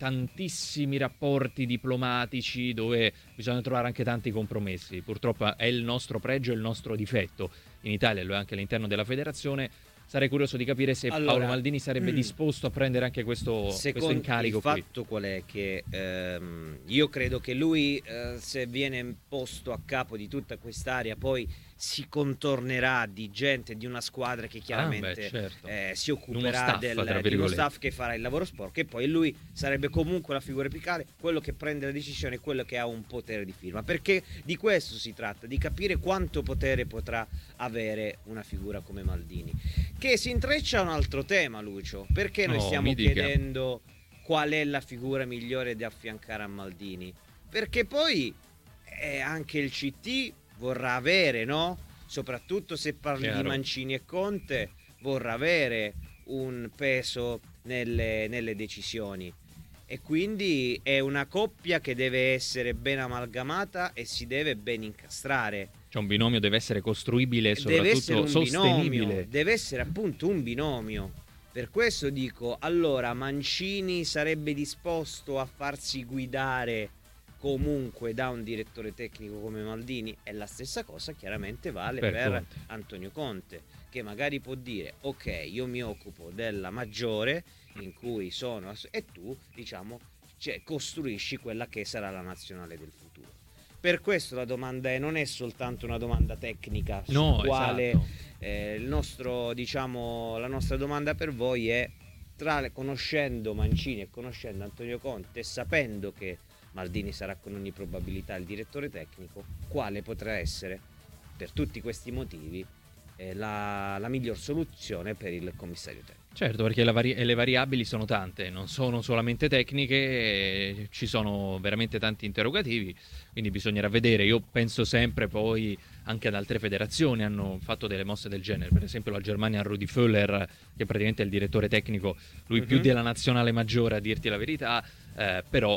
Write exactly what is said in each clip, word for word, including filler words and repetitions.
tantissimi rapporti diplomatici dove bisogna trovare anche tanti compromessi. Purtroppo è il nostro pregio e il nostro difetto in Italia, lo è anche all'interno della federazione. Sarei curioso di capire se allora, Paolo Maldini sarebbe mm, disposto a prendere anche questo, questo incarico il qui. Il fatto qual è? Che ehm, io credo che lui, eh, se viene posto a capo di tutta quest'area, poi si contornerà di gente, di una squadra che chiaramente ah, beh, certo. eh, si occuperà uno staff, del, di uno staff che farà il lavoro sporco, e poi lui sarebbe comunque la figura apicale, quello che prende la decisione, quello che ha un potere di firma, perché di questo si tratta, di capire quanto potere potrà avere una figura come Maldini, che si intreccia a un altro tema, Lucio, perché noi oh, stiamo chiedendo qual è la figura migliore da affiancare a Maldini, perché poi eh, anche il C T vorrà avere, no? Soprattutto se parli Chiaro. di Mancini e Conte, vorrà avere un peso nelle, nelle decisioni, e quindi è una coppia che deve essere ben amalgamata e si deve ben incastrare. Cioè un binomio deve essere costruibile e Deve essere soprattutto un sostenibile. binomio, deve essere appunto un binomio. Per questo dico, allora Mancini sarebbe disposto a farsi guidare comunque da un direttore tecnico come Maldini, e la stessa cosa chiaramente vale per, per Conte. Antonio Conte, che magari può dire ok, io mi occupo della maggiore in cui sono, e tu diciamo cioè, costruisci quella che sarà la nazionale del futuro. Per questo la domanda è, non è soltanto una domanda tecnica, no, su quale esatto. eh, il nostro, diciamo, la nostra domanda per voi è, tra conoscendo Mancini e conoscendo Antonio Conte e sapendo che Maldini sarà con ogni probabilità il direttore tecnico, quale potrà essere, per tutti questi motivi, eh, la, la miglior soluzione per il commissario tecnico. Certo, perché la vari- le variabili sono tante, non sono solamente tecniche, eh, ci sono veramente tanti interrogativi, quindi bisognerà vedere. Io penso sempre poi anche ad altre federazioni hanno fatto delle mosse del genere, per esempio la Germania ha Rudi Völler, che praticamente è il direttore tecnico, lui mm-hmm. più della nazionale maggiore a dirti la verità, eh, però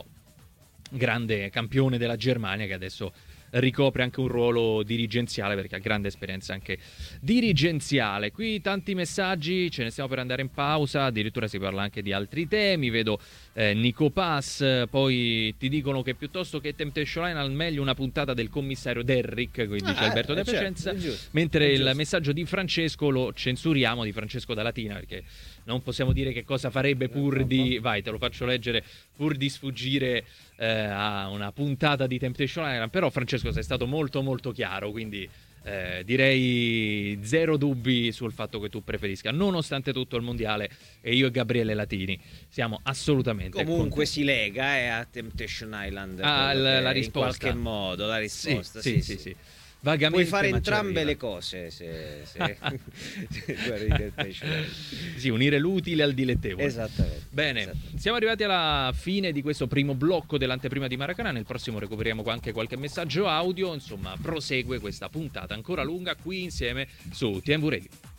grande campione della Germania che adesso ricopre anche un ruolo dirigenziale perché ha grande esperienza anche dirigenziale. Qui tanti messaggi, ce ne stiamo per andare in pausa, addirittura si parla anche di altri temi, vedo eh, Nico Pass, poi ti dicono che piuttosto che Temptation Island meglio una puntata del commissario Derrick, qui dice ah, Alberto eh, De certo, Piacenza, giusto, mentre il messaggio di Francesco lo censuriamo, di Francesco da Latina, perché non possiamo dire che cosa farebbe pur di, vai te lo faccio leggere, pur di sfuggire eh, a una puntata di Temptation Island, però Francesco sei stato molto molto chiaro, quindi eh, direi zero dubbi sul fatto che tu preferisca nonostante tutto il mondiale, e io e Gabriele Latini siamo assolutamente comunque contenti. Si lega eh, a Temptation Island ah, la, la risposta in qualche modo la risposta sì sì sì, sì, sì. sì. Vagamente, puoi fare entrambe le cose se, se... sì, unire l'utile al dilettevole. Esattamente. Bene, esattamente. Siamo arrivati alla fine di questo primo blocco dell'anteprima di Maracanã. Nel prossimo recuperiamo anche qualche messaggio audio. Insomma, prosegue questa puntata ancora lunga qui insieme su T M V Radio.